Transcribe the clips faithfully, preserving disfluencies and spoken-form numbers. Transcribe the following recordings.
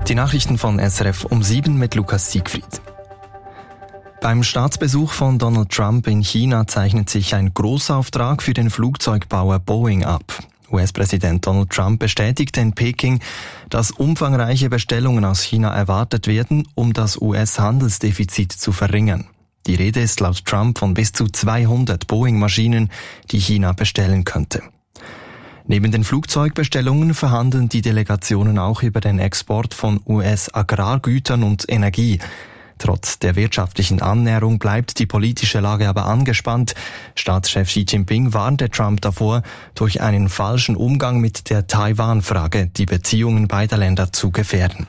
Die Nachrichten von S R F um sieben mit Lukas Siegfried. Beim Staatsbesuch von Donald Trump in China zeichnet sich ein Großauftrag für den Flugzeugbauer Boeing ab. U S-Präsident Donald Trump bestätigte in Peking, dass umfangreiche Bestellungen aus China erwartet werden, um das U S-Handelsdefizit zu verringern. Die Rede ist laut Trump von bis zu zweihundert Boeing-Maschinen, die China bestellen könnte. Neben den Flugzeugbestellungen verhandeln die Delegationen auch über den Export von U S-Agrargütern und Energie. Trotz der wirtschaftlichen Annäherung bleibt die politische Lage aber angespannt. Staatschef Xi Jinping warnte Trump davor, durch einen falschen Umgang mit der Taiwan-Frage die Beziehungen beider Länder zu gefährden.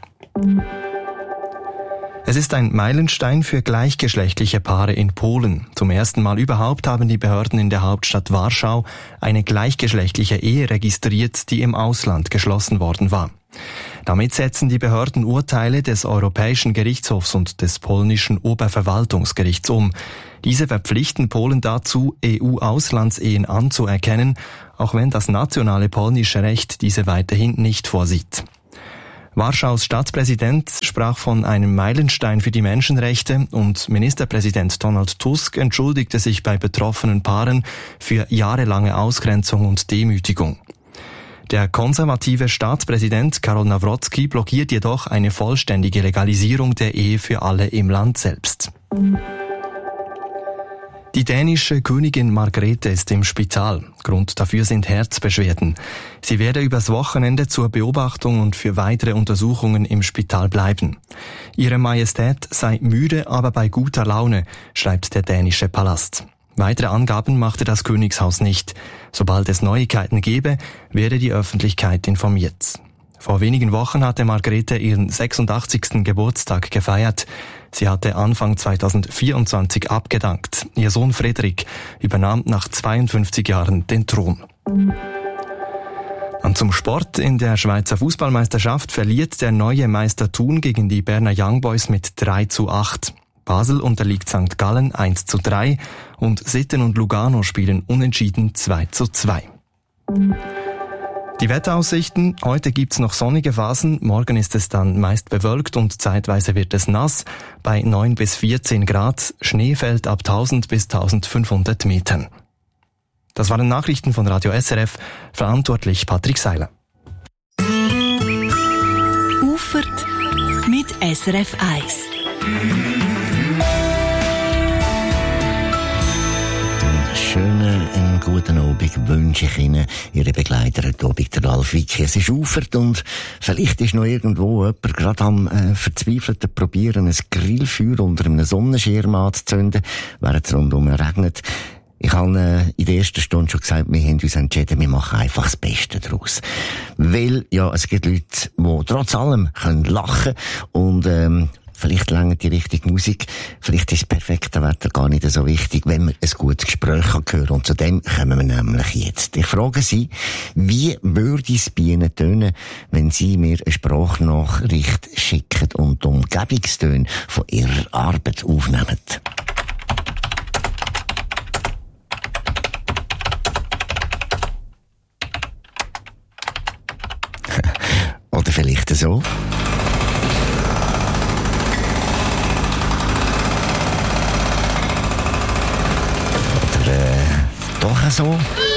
Es ist ein Meilenstein für gleichgeschlechtliche Paare in Polen. Zum ersten Mal überhaupt haben die Behörden in der Hauptstadt Warschau eine gleichgeschlechtliche Ehe registriert, die im Ausland geschlossen worden war. Damit setzen die Behörden Urteile des Europäischen Gerichtshofs und des polnischen Oberverwaltungsgerichts um. Diese verpflichten Polen dazu, E U-Auslandsehen anzuerkennen, auch wenn das nationale polnische Recht diese weiterhin nicht vorsieht. Warschaus Stadtpräsident sprach von einem Meilenstein für die Menschenrechte und Ministerpräsident Donald Tusk entschuldigte sich bei betroffenen Paaren für jahrelange Ausgrenzung und Demütigung. Der konservative Staatspräsident Karol Nawrocki blockiert jedoch eine vollständige Legalisierung der Ehe für alle im Land selbst. Die dänische Königin Margrethe ist im Spital. Grund dafür sind Herzbeschwerden. Sie werde übers Wochenende zur Beobachtung und für weitere Untersuchungen im Spital bleiben. Ihre Majestät sei müde, aber bei guter Laune, schreibt der dänische Palast. Weitere Angaben machte das Königshaus nicht. Sobald es Neuigkeiten gebe, werde die Öffentlichkeit informiert. Vor wenigen Wochen hatte Margrethe ihren sechsundachtzigsten Geburtstag gefeiert. Sie hatte Anfang zweitausendvierundzwanzig abgedankt. Ihr Sohn Frederik übernahm nach zweiundfünfzig Jahren den Thron. Und zum Sport. In der Schweizer Fußballmeisterschaft verliert der neue Meister Thun gegen die Berner Young Boys mit drei zu acht. Basel unterliegt Sankt Gallen eins zu drei und Sitten und Lugano spielen unentschieden zwei zu zwei. Die Wetteraussichten: Heute gibt's noch sonnige Phasen, morgen ist es dann meist bewölkt und zeitweise wird es nass, bei neun bis vierzehn Grad, Schnee fällt ab tausend bis eintausendfünfhundert Metern. Das waren Nachrichten von Radio S R F, verantwortlich Patrick Seiler. Ufert mit S R F eins. Schönen, einen guten Abend wünsche ich Ihnen, Ihre Begleiter heute Abend, der Ralf Wicki. Es ist Ufert und vielleicht ist noch irgendwo jemand gerade am äh, verzweifelten Probieren, ein Grillfeuer unter einem Sonnenschirm anzuzünden, während es rundum regnet. Ich habe äh, in der ersten Stunde schon gesagt, wir haben uns entschieden, wir machen einfach das Beste daraus. Weil, ja, es gibt Leute, die trotz allem können lachen und ähm, vielleicht langt die richtige Musik, vielleicht ist das perfekte Wetter gar nicht so wichtig, wenn man ein gutes Gespräch hören kann. Und zu dem kommen wir nämlich jetzt. Ich frage Sie, wie würde es bei Ihnen tönen, wenn Sie mir eine Sprachnachricht schicken und Umgebungstöne von Ihrer Arbeit aufnehmen? Oder vielleicht so. Oder äh, doch so.